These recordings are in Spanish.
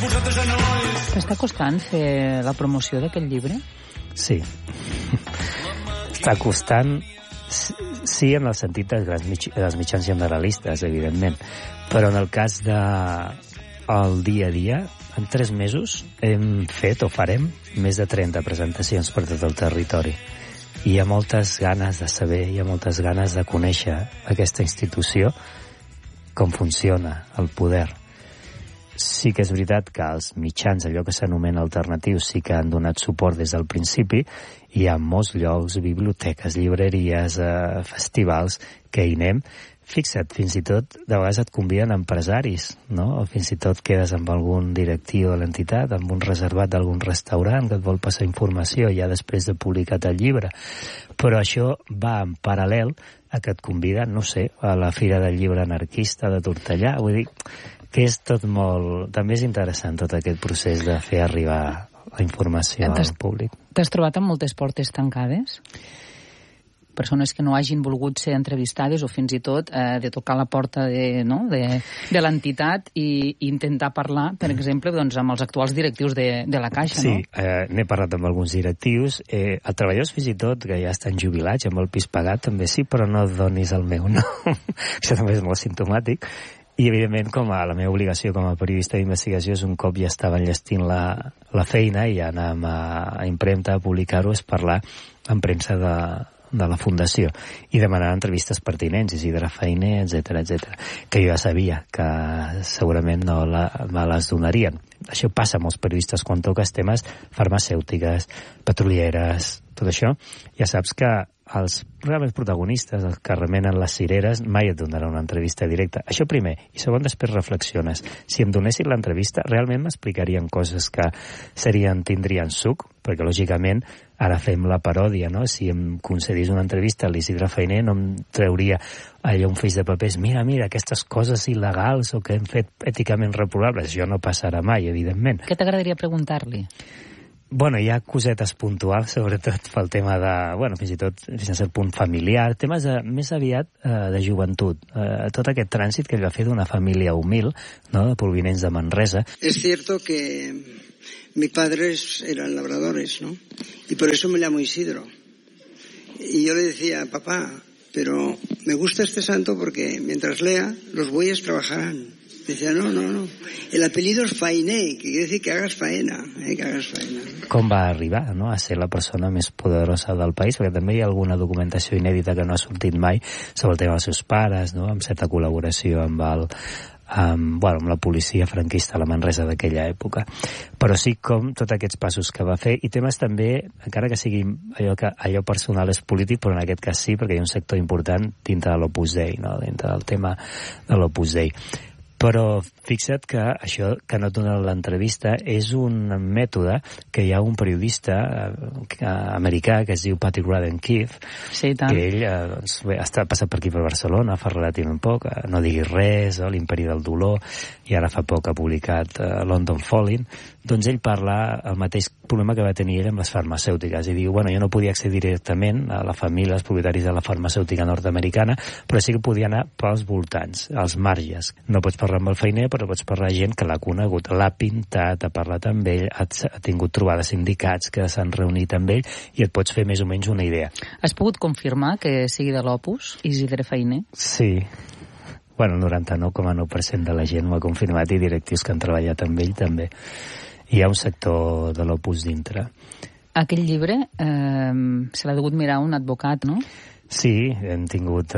T'està costant fer la promoció d'aquest llibre? Sí. Està costant, sí, en el sentit dels mitjans generalistes, evidentment, però en el cas del dia a dia, en 3 mesos hem fet o farem més de 30 presentacions per tot el territori. I hi ha moltes ganes de saber, hi ha moltes ganes de conèixer aquesta institució, com funciona, el poder. Sí que és veritat que els mitjans, allò que s'anomena alternatius, sí que han donat suport des del principi. Hi ha molts llocs, biblioteques, llibreries, festivals, que hi anem. Fixa't, fins i tot, de vegades et conviden empresaris, no? O fins i tot quedes amb algun directiu de l'entitat, amb un reservat d'algun restaurant que et vol passar informació ja després de publicat el llibre. Però això va en paral·lel a que et conviden, no sé, a la Fira del Llibre Anarquista de Tortellà. Vull dir que és tot molt... També és interessant tot aquest procés de fer arribar la informació al públic. T'has trobat amb moltes portes tancades? Persones que no hagin volgut ser entrevistades o fins i tot de tocar la porta de l'entitat i intentar parlar, per exemple, doncs, amb els actuals directius de la Caixa, sí, no? Sí, n'he parlat amb alguns directius. Els treballadors fins i tot, que ja estan jubilats, amb el pis pagat, també sí, però no donis el meu, no? Això també és molt simptomàtic. I, evidentment, com a la meva obligació com a periodista d'investigació és un cop ja estava enllestint la feina i ja anàvem a impremta a publicar-ho, és parlar en premsa de la Fundació i demanar entrevistes pertinents, Isidre Fainé, etc, que jo ja sabia que segurament no me les donarien. Això passa amb els periodistes quan toques temes farmacèutiques, petrolieres, tot això. Ja saps que els realment protagonistes, els que remenen les cireres, mai et donaran una entrevista directa. Això primer. I segon, després reflexiones. Si em donessin l'entrevista, realment m'explicarien coses que tindrien suc, perquè lògicament ara fem la paròdia, no? Si em concedís una entrevista a l'Isidre Fainé no em trauria allò un feix de papers, mira, aquestes coses il·legals o que hem fet èticament reprovables. Això no passarà mai, evidentment. Què t'agradaria preguntar-li? Bueno, hi ha cosetes puntuals, sobretot pel tema de, fins i tot fins a cert punt familiar, temes més aviat de joventut. Tot aquest trànsit que ell va fer d'una família humil, no?, de provinents de Manresa. Es cierto que mis padres eran labradores, ¿no? Y por eso me llamo Isidro. Y yo le decía, papá, pero me gusta este santo porque mientras lea, los bueyes trabajarán. Decía, no. El apellido es Fainé, que quiere decir que hagas faena, que hagas faena. Com va arribar, no?, a ser la persona més poderosa del país, perquè també hi ha alguna documentació inèdita que no ha sortit mai sobre el tema dels seus pares, no?, amb certa col·laboració amb la policia franquista a la Manresa d'aquella època. Però sí com tots aquests passos que va fer, i temes també, encara que sigui allò personal és polític, però en aquest cas sí, perquè hi ha un sector important dintre de l'Opus Dei, no?, dintre del tema de l'Opus Dei. Però fixa't que això que no et dona l'entrevista és un mètode que hi ha un periodista americà que es diu Patrick Radden Keefe, sí, que ell ha passat per aquí per Barcelona fa relativament poc, No diguis res, l'Imperi del dolor, i ara fa poc ha publicat London Falling. Doncs ell parla el mateix problema que va tenir ell amb les farmacèutiques, i diu, jo no podia accedir directament a la família, als propietaris de la farmacèutica nord-americana, però sí que podia anar pels voltants, als marges. No pots parlar amb el Fainé, però pots parlar amb gent que l'ha conegut, l'ha pintat, ha parlat amb ell, ha tingut trobades sindicats que s'han reunit amb ell, i et pots fer més o menys una idea. Has pogut confirmar que sigui de l'Opus, Isidre Fainé? Sí. El 99,9% de la gent m'ho ha confirmat, i directius que han treballat amb ell també. Hi ha un sector de l'Opus dintre. Aquell llibre se l'ha degut mirar un advocat, no? Sí, hem tingut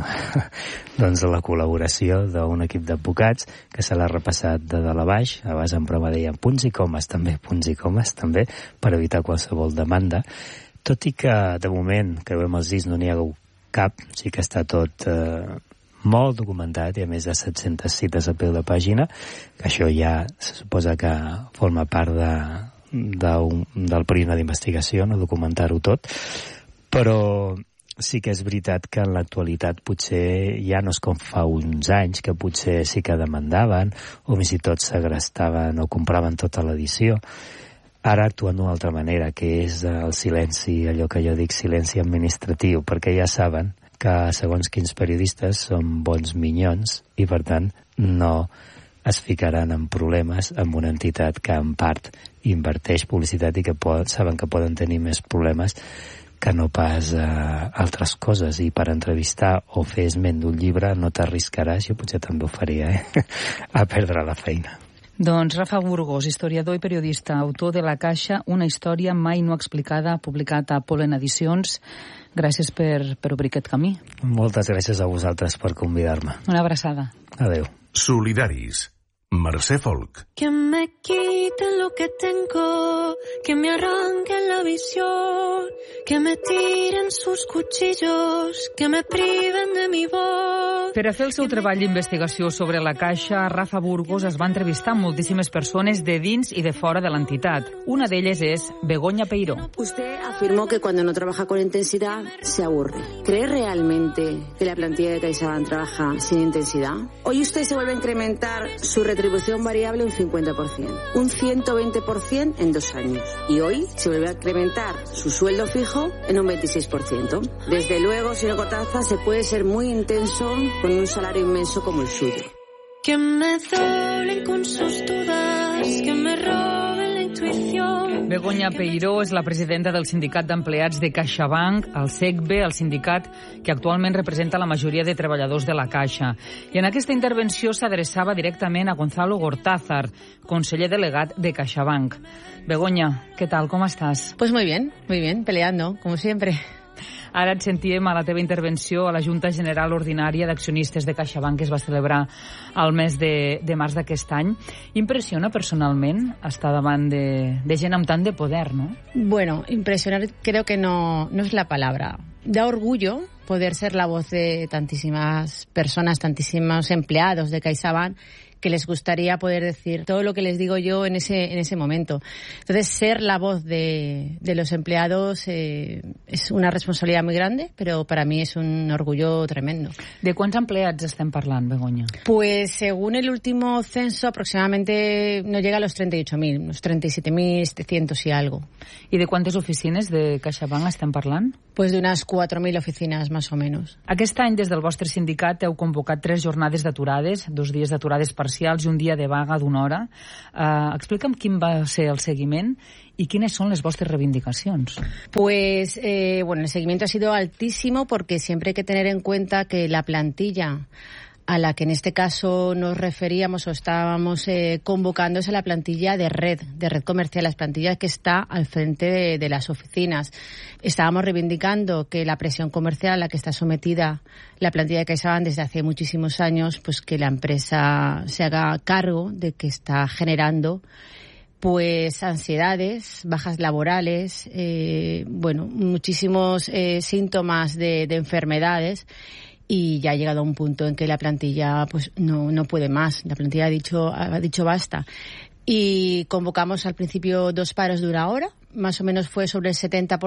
la col·laboració d'un equip d'advocats que se l'ha repassat de dalt a baix. A vegades en broma deien punts i comes també, per evitar qualsevol demanda. Tot i que, de moment, que veiem els discs, no n'hi ha cap, sí que està tot molt documentat, hi ha més de 700 cites a peu de pàgina, que això ja se suposa que forma part del període d'investigació, no documentar-ho tot, però sí que és veritat que en l'actualitat potser ja no és com fa uns anys, que potser sí que demandaven, o fins i tot segrestaven o compraven tota l'edició. Ara actuen d'una altra manera, que és el silenci, allò que jo dic silenci administratiu, perquè ja saben que segons quins periodistes són bons minyons i per tant no es ficaran en problemes amb una entitat que en part inverteix publicitat i que saben que poden tenir més problemes que no pas altres coses. I per entrevistar o fer esment d'un llibre no t'arriscaràs, jo potser també ho faria, a perdre la feina. Doncs Rafa Burgos, historiador i periodista, autor de La Caixa, una història mai no explicada, publicat a Polen Edicions. Gràcies per obrir aquest camí. Moltes gràcies a vosaltres per convidar-me. Una abraçada. Adéu. Solidaris. Mercè Folk. Que me quiten lo que tengo, que me arranquen la visión, que me tiren sus cuchillos, que me priven de mi voz. Per a fer el seu treball d'investigació sobre La Caixa, Rafa Burgos es va entrevistar amb moltíssimes persones de dins i de fora de l'entitat. Una d'elles és Begoña Peiró. Usted afirmó que cuando no trabaja con intensidad se aburre. ¿Cree realmente que la plantilla de CaixaBank trabaja sin intensidad? Hoy usted se vuelve a incrementar su retribución variable un 50%, un 120% en 2 años. Y hoy se vuelve a incrementar su sueldo fijo en un 26%. Desde luego, señor Cortázar, se puede ser muy intenso con un salario inmenso como el suyo. Que me doblen con sus dudas, que me roben la intuición. Begoña Peiró és la presidenta del Sindicat d'Empleats de CaixaBank, el SECBE, el sindicat que actualment representa la majoria de treballadors de la Caixa. I en aquesta intervenció s'adreçava directament a Gonzalo Gortázar, conseller delegat de CaixaBank. Begoña, ¿qué tal? ¿Cómo estás? Pues muy bien, peleando, como siempre. Ara et sentíem a la teva intervenció a la Junta General Ordinària d'Accionistes de CaixaBank que es va celebrar al mes de març d'aquest any. Impressiona personalment estar davant de gent amb tant de poder, ¿no? Bueno, impresionar creo que no es la palabra. Da orgullo poder ser la voz de tantísimas personas, tantísimos empleados de CaixaBank que les gustaría poder decir todo lo que les digo yo en ese momento. Entonces, ser la voz de los empleados es una responsabilidad muy grande, pero para mí es un orgullo tremendo. De quants empleats estem parlant, Begoña? Pues según el último censo, aproximadamente no llega a los 38.000, unos 37.700 y algo. I de quantes oficines de CaixaBank estem parlant? Pues de unas 4.000 oficinas, más o menos. Aquest any, des del vostre sindicat, heu convocat 3 jornades d'aturades, 2 dies d'aturades parcials i un dia de vaga d'1 hora. Explica'm quin va ser el seguiment y quiénes son las vuestras reivindicaciones. Pues, bueno, el seguimiento ha sido altísimo porque siempre hay que tener en cuenta que la plantilla a la que en este caso nos referíamos o estábamos convocando es a la plantilla de red comercial, las plantillas que está al frente de las oficinas. Estábamos reivindicando que la presión comercial a la que está sometida la plantilla de CaixaBank desde hace muchísimos años, pues que la empresa se haga cargo de que está generando pues ansiedades, bajas laborales, bueno, muchísimos síntomas de enfermedades. Y ya ha llegado a un punto en que la plantilla pues no puede más. La plantilla ha dicho basta. Y convocamos al principio 2 paros de 1 hora. Más o menos fue sobre el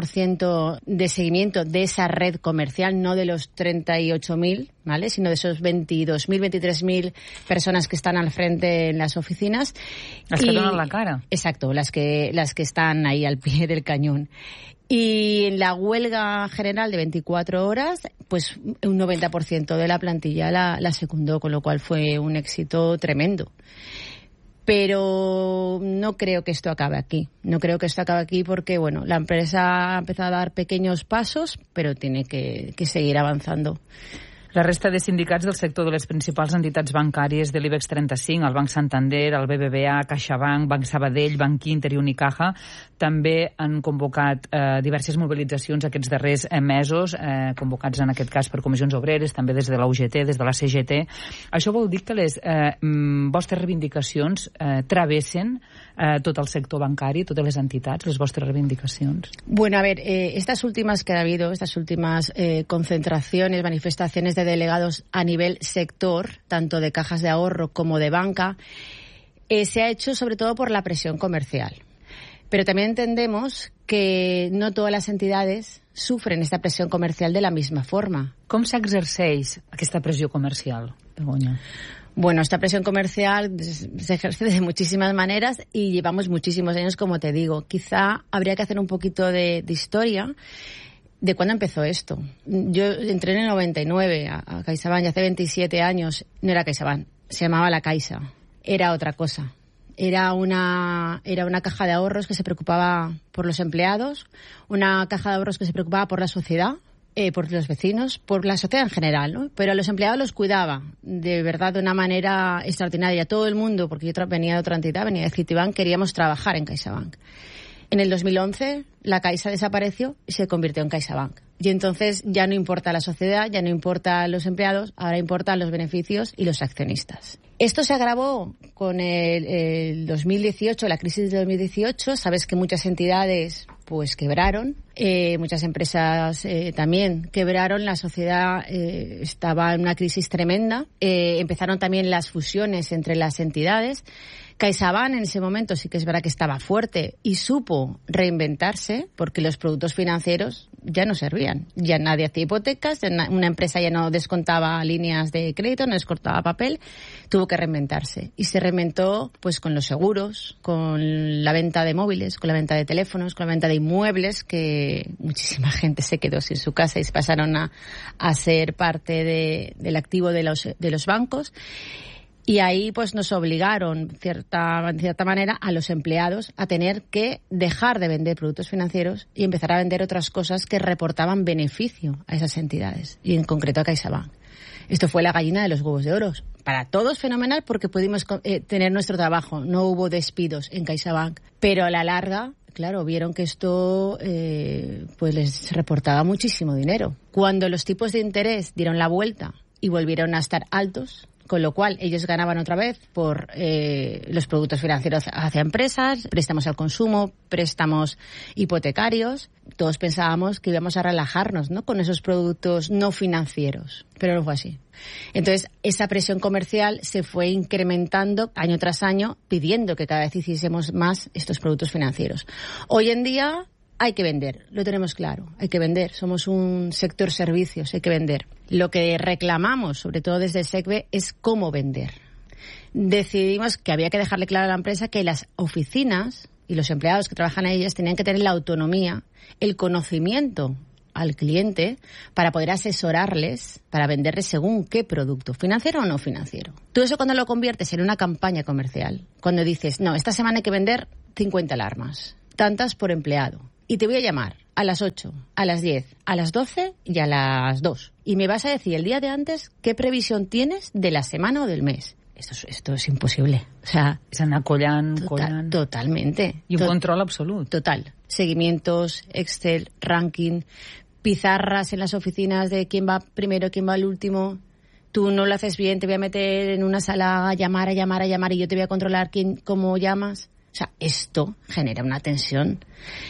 70% de seguimiento de esa red comercial, no de los 38.000, ¿vale? Sino de esos 22.000, 23.000 personas que están al frente en las oficinas. Las que donan la cara. Exacto, las que están ahí al pie del cañón. Y en la huelga general de 24 horas, pues un 90% de la plantilla la secundó, con lo cual fue un éxito tremendo. Pero no creo que esto acabe aquí. No creo que esto acabe aquí porque, bueno, la empresa ha empezado a dar pequeños pasos, pero tiene que seguir avanzando. La resta de sindicats del sector de les principals entitats bancàries de l'IBEX 35, el Banc Santander, el BBVA, CaixaBank, Banc Sabadell, Banc Inter i Unicaja, també han convocat diverses mobilitzacions aquests darrers mesos, convocats en aquest cas per comissions obreres, també des de la UGT, des de la CGT. Això vol dir que les vostres reivindicacions travessen tot el sector bancari, totes les entitats, les vostres reivindicacions? Bueno, a ver, estas últimas que ha habido, estas últimas concentraciones, manifestaciones de delegados a nivel sector, tanto de cajas de ahorro como de banca, se ha hecho sobre todo por la presión comercial. Pero también entendemos que no todas las entidades sufren esta presión comercial de la misma forma. Com s'exerceix aquesta pressió comercial, Begoña? Bueno, esta presión comercial se ejerce de muchísimas maneras y llevamos muchísimos años, como te digo. Quizá habría que hacer un poquito de historia de cuándo empezó esto. Yo entré en el 99 a CaixaBank y hace 27 años no era CaixaBank, se llamaba La Caixa. era otra cosa. Era una caja de ahorros que se preocupaba por los empleados, una caja de ahorros que se preocupaba por la sociedad, por los vecinos, por la sociedad en general, ¿no? Pero a los empleados los cuidaba de verdad de una manera extraordinaria. Todo el mundo, porque yo venía de otra entidad, venía de Citibank, queríamos trabajar en CaixaBank. En el 2011 la Caixa desapareció y se convirtió en CaixaBank. Y entonces ya no importa la sociedad, ya no importa los empleados, ahora importan los beneficios y los accionistas. Esto se agravó con el 2018, la crisis de 2018. Sabes que muchas entidades pues quebraron, muchas empresas también quebraron, la sociedad estaba en una crisis tremenda. Empezaron también las fusiones entre las entidades. CaixaBank en ese momento sí que es verdad que estaba fuerte y supo reinventarse porque los productos financieros ya no servían. Ya nadie hacía hipotecas, una empresa ya no descontaba líneas de crédito, no descontaba papel, tuvo que reinventarse. Y se reinventó pues con los seguros, con la venta de móviles, con la venta de teléfonos, con la venta de inmuebles, que muchísima gente se quedó sin su casa y se pasaron a ser parte del activo de los bancos. Y ahí pues nos obligaron, en cierta manera, a los empleados a tener que dejar de vender productos financieros y empezar a vender otras cosas que reportaban beneficio a esas entidades, y en concreto a CaixaBank. Esto fue la gallina de los huevos de oro. Para todos fenomenal porque pudimos tener nuestro trabajo. No hubo despidos en CaixaBank, pero a la larga, claro, vieron que esto pues les reportaba muchísimo dinero. Cuando los tipos de interés dieron la vuelta y volvieron a estar altos, con lo cual ellos ganaban otra vez por los productos financieros hacia empresas, préstamos al consumo, préstamos hipotecarios. Todos pensábamos que íbamos a relajarnos, ¿no?, con esos productos no financieros, pero no fue así. Entonces, esa presión comercial se fue incrementando año tras año, pidiendo que cada vez hiciésemos más estos productos financieros. Hoy en día hay que vender, lo tenemos claro, hay que vender. Somos un sector servicios, hay que vender. Lo que reclamamos, sobre todo desde el SECBE, es cómo vender. Decidimos que había que dejarle claro a la empresa que las oficinas y los empleados que trabajan en ellas tenían que tener la autonomía, el conocimiento al cliente para poder asesorarles, para venderles según qué producto, financiero o no financiero. Todo eso cuando lo conviertes en una campaña comercial, cuando dices, no, esta semana hay que vender 50 alarmas, tantas por empleado. Y te voy a llamar a las 8, a las 10, a las 12 y a las 2. Y me vas a decir el día de antes qué previsión tienes de la semana o del mes. Esto es imposible. O sea, se anar collant. Totalmente. I un control absolut. Total. Seguimientos, Excel, ranking, pizarras en las oficinas de quién va primero, quién va al último. Tú no lo haces bien, te voy a meter en una sala a llamar y yo te voy a controlar cómo llamas. O sea, esto genera una tensión.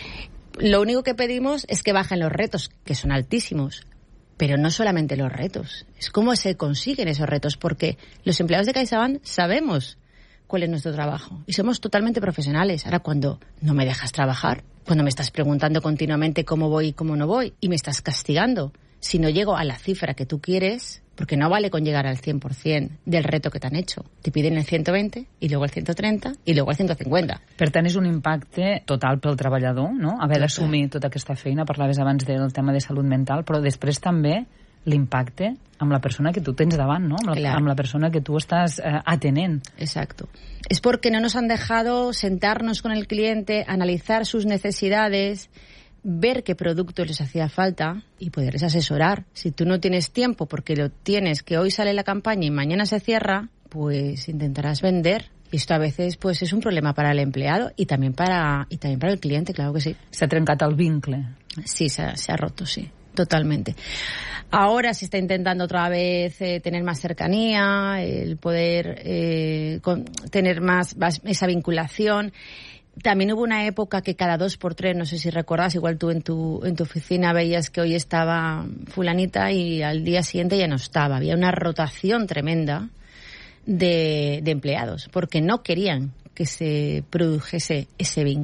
Lo único que pedimos es que bajen los retos, que son altísimos. Pero no solamente los retos, es cómo se consiguen esos retos, porque los empleados de CaixaBank sabemos cuál es nuestro trabajo y somos totalmente profesionales. Ahora, cuando no me dejas trabajar, cuando me estás preguntando continuamente cómo voy y cómo no voy, y me estás castigando si no llego a la cifra que tú quieres, porque no vale con llegar al 100% del reto que te han hecho. Te piden el 120 i luego el 130 i luego el 150. Per tant, és un impacte total pel treballador, no? Haver d'assumir tota aquesta feina. Parlaves abans del tema de salut mental, però després també l'impacte amb la persona que tu tens davant, no? Amb la persona que tu estàs atenent. Exacto. Es porque no nos han dejado sentarnos con el cliente, analizar sus necesidades, ver qué productos les hacía falta y poderles asesorar. Si tú no tienes tiempo porque lo tienes, que hoy sale la campaña y mañana se cierra, pues intentarás vender. Y esto a veces pues es un problema para el empleado y también para el cliente, claro que sí. S'ha trencat el vincle. Sí, se ha roto, sí, totalmente. Ahora se está intentando otra vez tener más cercanía, el poder tener más esa vinculación. También hubo una época que cada 2x3, no sé si recuerdas, igual tú en tu oficina veías que hoy estaba fulanita y al día siguiente ya no estaba. Había una rotación tremenda de empleados porque no querían que se produjese ese vínculo.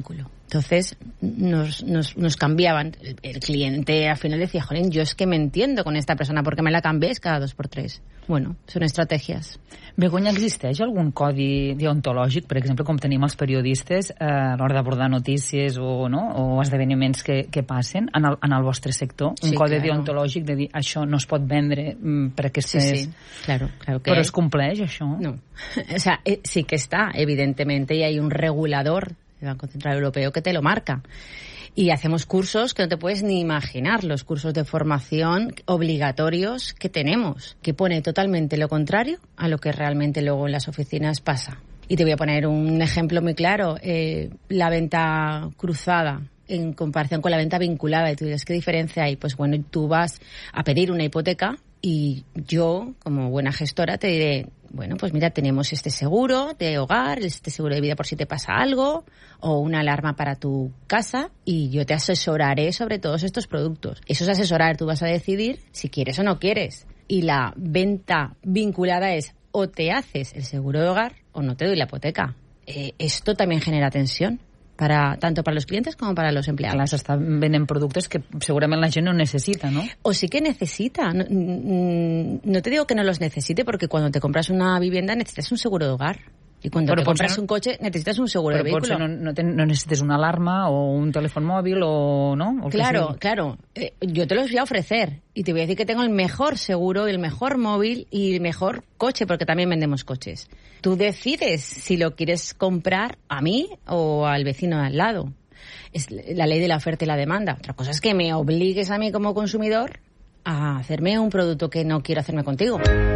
Entonces nos cambiaban. El cliente al final decía, jolín, yo es que me entiendo con esta persona, perquè me la canvies cada 2x3. Bueno, són estratègies. Begoña, existeix algun codi deontològic, per exemple, com tenim els periodistes a l'hora d'abordar notícies o esdeveniments que passen en el vostre sector? Un codi deontològic de dir això no es pot vendre per aquestes... Sí, claro que... Però es compleix, això? No. O sea, sí que está, evidentemente, y hay un regulador del Banco Central Europeo que te lo marca. Y hacemos cursos que no te puedes ni imaginar, los cursos de formación obligatorios que tenemos, que pone totalmente lo contrario a lo que realmente luego en las oficinas pasa. Y te voy a poner un ejemplo muy claro. La venta cruzada en comparación con la venta vinculada. Y tú dices, ¿qué diferencia hay? Pues bueno, tú vas a pedir una hipoteca y yo, como buena gestora, te diré, bueno, pues mira, tenemos este seguro de hogar, este seguro de vida por si te pasa algo, o una alarma para tu casa, y yo te asesoraré sobre todos estos productos. Eso es asesorar, tú vas a decidir si quieres o no quieres. Y la venta vinculada es o te haces el seguro de hogar o no te doy la hipoteca. Esto también genera tensión. Tanto para los clientes como para los empleados. Clar, s'està venent productes que segurament la gent no necesita, ¿no? O sí que necesita. No te digo que no los necesite, porque cuando te compras una vivienda necesitas un seguro de hogar. Y cuando te compras un coche necesitas un seguro de vehículo. Pero no necesites una alarma o un teléfono móvil o no. O claro. Yo te los voy a ofrecer y te voy a decir que tengo el mejor seguro, el mejor móvil y el mejor coche, porque también vendemos coches. Tú decides si lo quieres comprar a mí o al vecino de al lado. Es la ley de la oferta y la demanda. Otra cosa es que me obligues a mí como consumidor a hacerme un producto que no quiero hacerme contigo.